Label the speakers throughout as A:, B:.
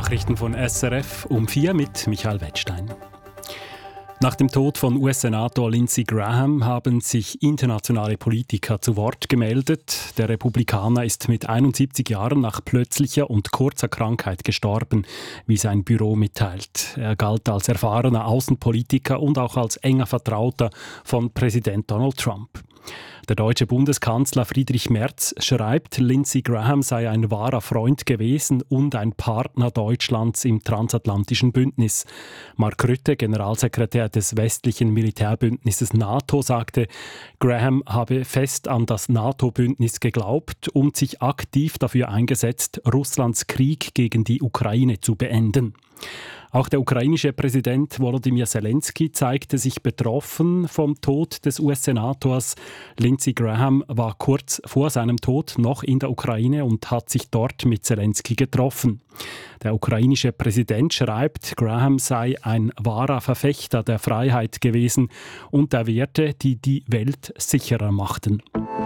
A: Nachrichten von SRF um 4 mit Michael Wettstein. Nach dem Tod von US-Senator Lindsey Graham haben sich internationale Politiker zu Wort gemeldet. Der Republikaner ist mit 71 Jahren nach plötzlicher und kurzer Krankheit gestorben, wie sein Büro mitteilt. Er galt als erfahrener Außenpolitiker und auch als enger Vertrauter von Präsident Donald Trump. Der deutsche Bundeskanzler Friedrich Merz schreibt, Lindsey Graham sei ein wahrer Freund gewesen und ein Partner Deutschlands im transatlantischen Bündnis. Mark Rutte, Generalsekretär des westlichen Militärbündnisses NATO, sagte, Graham habe fest an das NATO-Bündnis geglaubt und sich aktiv dafür eingesetzt, Russlands Krieg gegen die Ukraine zu beenden. Auch der ukrainische Präsident Volodymyr Zelensky zeigte sich betroffen vom Tod des US-Senators. Lindsey Graham war kurz vor seinem Tod noch in der Ukraine und hat sich dort mit Zelensky getroffen. Der ukrainische Präsident schreibt, Graham sei ein wahrer Verfechter der Freiheit gewesen und der Werte, die die Welt sicherer machten.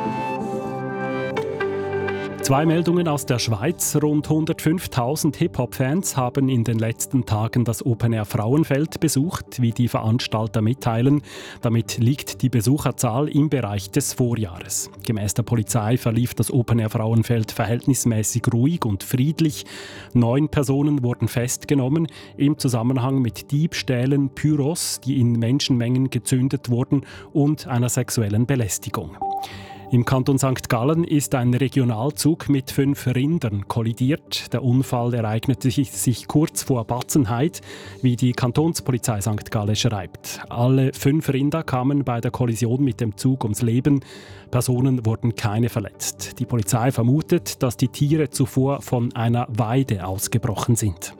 A: Zwei Meldungen aus der Schweiz. Rund 105.000 Hip-Hop-Fans haben in den letzten Tagen das Open-Air Frauenfeld besucht, wie die Veranstalter mitteilen. Damit liegt die Besucherzahl im Bereich des Vorjahres. Gemäss der Polizei verlief das Open-Air Frauenfeld verhältnismäßig ruhig und friedlich. 9 Personen wurden festgenommen im Zusammenhang mit Diebstählen, Pyros, die in Menschenmengen gezündet wurden, und einer sexuellen Belästigung. Im Kanton St. Gallen ist ein Regionalzug mit 5 Rindern kollidiert. Der Unfall ereignete sich kurz vor Batzenheid, wie die Kantonspolizei St. Gallen schreibt. Alle 5 Rinder kamen bei der Kollision mit dem Zug ums Leben. Personen wurden keine verletzt. Die Polizei vermutet, dass die Tiere zuvor von einer Weide ausgebrochen sind.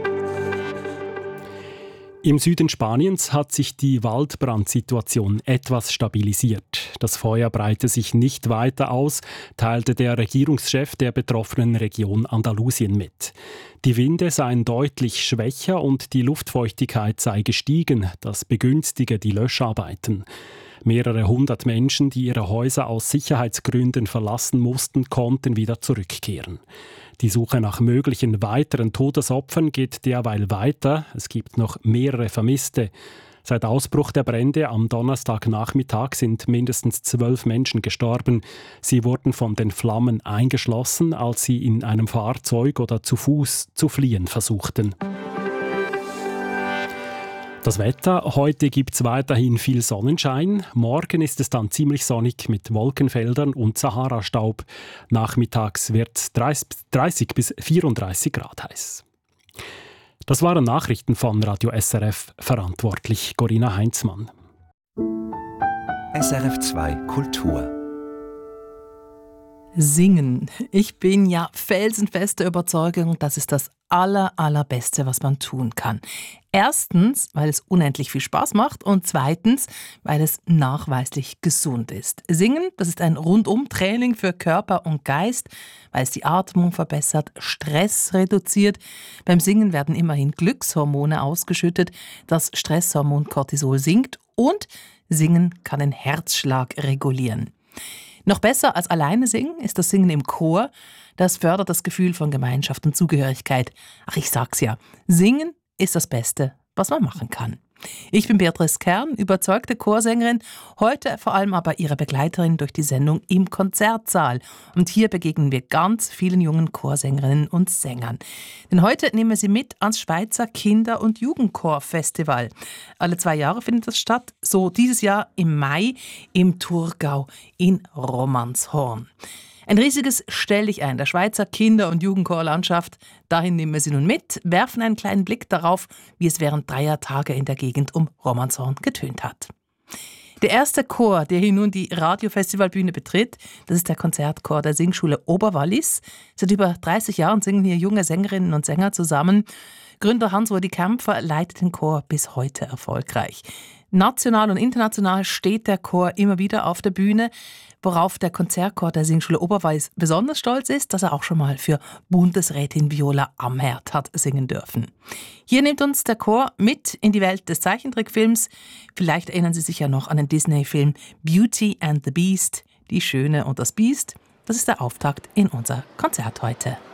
A: Im Süden Spaniens hat sich die Waldbrandsituation etwas stabilisiert. Das Feuer breite sich nicht weiter aus, teilte der Regierungschef der betroffenen Region Andalusien mit. Die Winde seien deutlich schwächer und die Luftfeuchtigkeit sei gestiegen. Das begünstige die Löscharbeiten. Mehrere hundert Menschen, die ihre Häuser aus Sicherheitsgründen verlassen mussten, konnten wieder zurückkehren. Die Suche nach möglichen weiteren Todesopfern geht derweil weiter. Es gibt noch mehrere Vermisste. Seit Ausbruch der Brände am Donnerstagnachmittag sind mindestens 12 Menschen gestorben. Sie wurden von den Flammen eingeschlossen, als sie in einem Fahrzeug oder zu Fuß zu fliehen versuchten. Das Wetter: Heute gibt es weiterhin viel Sonnenschein. Morgen ist es dann ziemlich sonnig mit Wolkenfeldern und Sahara-Staub. Nachmittags wird es 30 bis 34 Grad heiß. Das waren Nachrichten von Radio SRF, verantwortlich Corinna Heinzmann.
B: SRF 2 Kultur.
C: Singen. Ich bin ja felsenfester Überzeugung, das ist das Allerbeste, was man tun kann. Erstens, weil es unendlich viel Spaß macht, und zweitens, weil es nachweislich gesund ist. Singen, das ist ein Rundum-Training für Körper und Geist, weil es die Atmung verbessert, Stress reduziert. Beim Singen werden immerhin Glückshormone ausgeschüttet, das Stresshormon Cortisol sinkt, und Singen kann den Herzschlag regulieren. Noch besser als alleine singen ist das Singen im Chor. Das fördert das Gefühl von Gemeinschaft und Zugehörigkeit. Ach, ich sag's ja, Singen ist das Beste, was man machen kann. Ich bin Beatrice Kern, überzeugte Chorsängerin, heute vor allem aber ihre Begleiterin durch die Sendung im Konzertsaal. Und hier begegnen wir ganz vielen jungen Chorsängerinnen und Sängern. Denn heute nehmen wir sie mit ans Schweizer Kinder- und Jugendchorfestival. Alle 2 Jahre findet das statt, so dieses Jahr im Mai im Thurgau in Romanshorn. Ein riesiges Stelldichein der Schweizer Kinder- und Jugendchorlandschaft. Dahin nehmen wir sie nun mit, werfen einen kleinen Blick darauf, wie es während 3 Tage in der Gegend um Romanshorn getönt hat. Der erste Chor, der hier nun die Radiofestivalbühne betritt, das ist der Konzertchor der Singschule Oberwallis. Seit über 30 Jahren singen hier junge Sängerinnen und Sänger zusammen. Gründer Hans-Rudi Kämpfer leitet den Chor bis heute erfolgreich. National und international steht der Chor immer wieder auf der Bühne, worauf der Konzertchor der Singschule Oberwallis besonders stolz ist, dass er auch schon mal für Bundesrätin Viola Amherd hat singen dürfen. Hier nimmt uns der Chor mit in die Welt des Zeichentrickfilms. Vielleicht erinnern Sie sich ja noch an den Disney-Film Beauty and the Beast, Die Schöne und das Biest. Das ist der Auftakt in unser Konzert heute.